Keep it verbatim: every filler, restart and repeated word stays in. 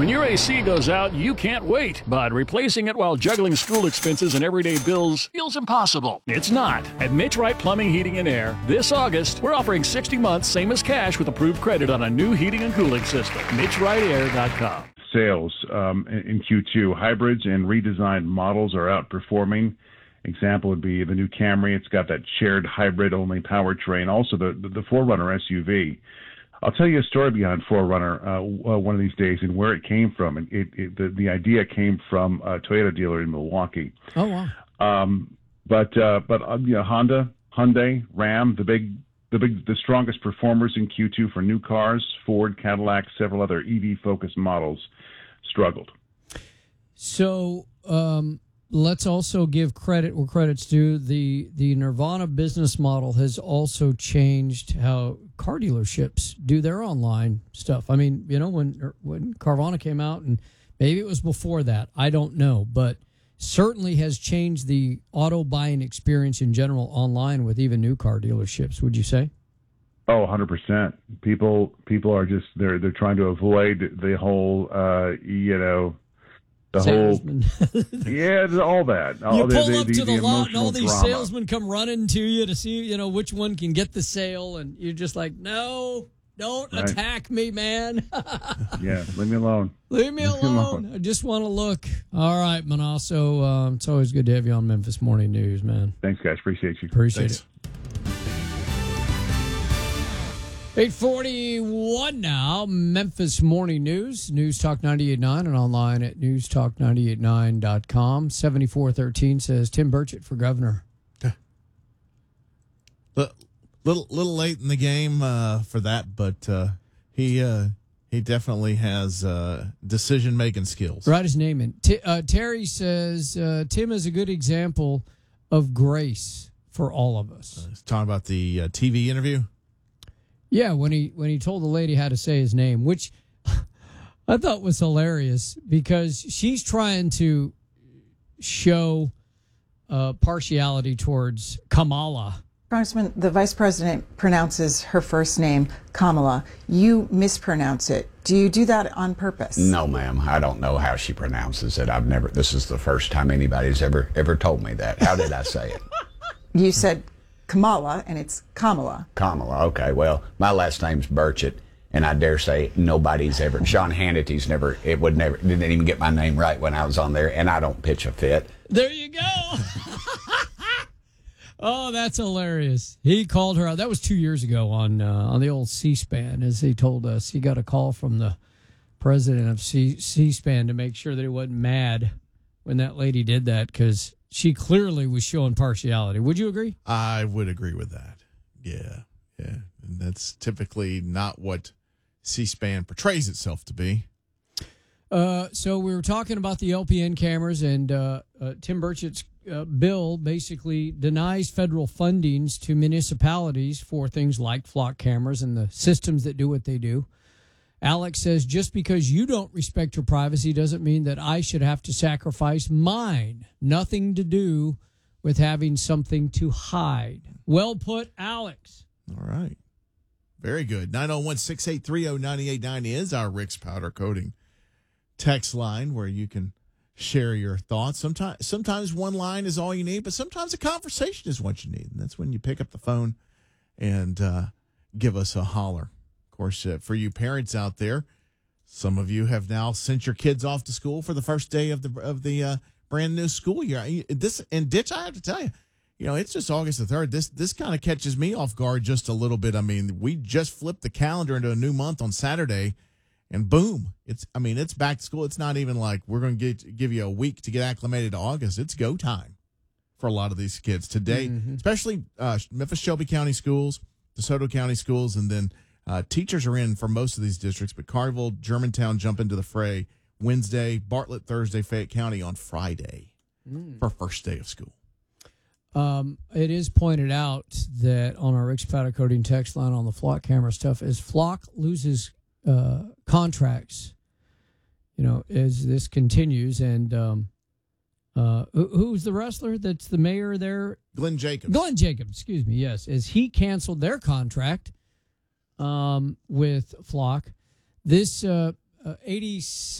When your A C goes out, you can't wait, but replacing it while juggling school expenses and everyday bills feels impossible. It's not. At Mitch Wright Plumbing, Heating, and Air, this August, we're offering sixty months, same as cash, with approved credit on a new heating and cooling system. Mitch Wright Air dot com. Sales um, in Q two. Hybrids and redesigned models are outperforming. Example would be the new Camry. It's got that shared hybrid-only powertrain. Also, the, the, the four runner S U V. I'll tell you a story behind four runner uh, one of these days and where it came from. And it, it, the, the idea came from a Toyota dealer in Milwaukee. Oh, wow. Um, but uh, but uh, you know, Honda, Hyundai, Ram, the big, the big, the strongest performers in Q two for new cars. Ford, Cadillac, several other E V-focused models struggled. So um, let's also give credit where credit's due. The the Nirvana business model has also changed how car dealerships do their online stuff. I mean, you know, when when Carvana came out, and maybe it was before that, I don't know, but certainly has changed the auto buying experience in general online with even new car dealerships. Would you say? Oh, one hundred percent. People people are just they're they're trying to avoid the whole uh, you know. The salesman. whole, yeah, all that. All you the, pull the, up the, to the, the lot, and all these drama. salesmen come running to you to see, you know, which one can get the sale, and you're just like, no, don't right. attack me, man. Yeah, leave me alone. Leave me alone. alone. I just want to look. All right, Manasso. Um, it's always good to have you on Memphis Morning News, man. Thanks, guys. Appreciate you. Appreciate Thanks. it. eight forty-one now, Memphis Morning News, News Talk ninety-eight point nine and online at news talk ninety-eight point nine dot com. seventy-four thirteen says Tim Burchett for governor. Little little late in the game uh, for that, but uh, he uh, he definitely has uh, decision-making skills. Write his name in. T- uh, Terry says uh, Tim is a good example of grace for all of us. Uh, he's talking about the uh, T V interview. Yeah, when he when he told the lady how to say his name, which I thought was hilarious because she's trying to show uh, partiality towards Kamala. Congressman, the vice president pronounces her first name Kamala. You mispronounce it. Do you do that on purpose? No, ma'am. I don't know how she pronounces it. I've never. This is the first time anybody's ever ever told me that. How did I say it? You said Kamala, and it's Kamala. Kamala, okay. Well, my last name's Burchett, and I dare say nobody's ever, Sean Hannity's never, it would never, didn't even get my name right when I was on there, and I don't pitch a fit. There you go. Oh, that's hilarious. He called her out. That was two years ago on uh, on the old C-SPAN, as he told us. He got a call from the president of C- C-SPAN to make sure that he wasn't mad when that lady did that, because she clearly was showing partiality. Would you agree? I would agree with that. Yeah, yeah. And that's typically not what C-SPAN portrays itself to be. Uh, so we were talking about the L P N cameras, and uh, uh, Tim Burchett's uh, bill basically denies federal fundings to municipalities for things like flock cameras and the systems that do what they do. Alex says, just because you don't respect your privacy doesn't mean that I should have to sacrifice mine. Nothing to do with having something to hide. Well put, Alex. All right. Very good. nine oh one, six eight three, oh nine eight nine is our Rick's Powder Coating text line where you can share your thoughts. Sometimes, sometimes one line is all you need, but sometimes a conversation is what you need. And that's when you pick up the phone and uh, give us a holler. Of course, uh, for you parents out there, some of you have now sent your kids off to school for the first day of the of the uh, brand new school year. This and Ditch, I have to tell you, you know, it's just August the third. This this kind of catches me off guard just a little bit. I mean, we just flipped the calendar into a new month on Saturday, and boom, it's. I mean, it's back to school. It's not even like we're going to give you a week to get acclimated to August. It's go time for a lot of these kids today, mm-hmm. especially uh, Memphis Shelby County schools, DeSoto County schools, and then. Uh, teachers are in for most of these districts, but Carville, Germantown jump into the fray Wednesday, Bartlett Thursday, Fayette County on Friday mm. for first day of school. Um, it is pointed out that on our Rick's Powder Coating text line on the Flock camera stuff, as Flock loses uh, contracts, you know, as this continues, and um, uh, who, who's the wrestler that's the mayor there? Glenn Jacobs. Glenn Jacobs, excuse me, yes. As he canceled their contract Um, with Flock. This uh, uh, eighty